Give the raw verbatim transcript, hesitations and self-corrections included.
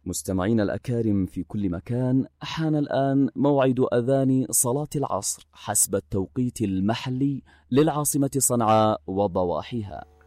مستمعين الأكارم في كل مكان، حان الآن موعد أذان صلاة العصر حسب التوقيت المحلي للعاصمة صنعاء وضواحيها.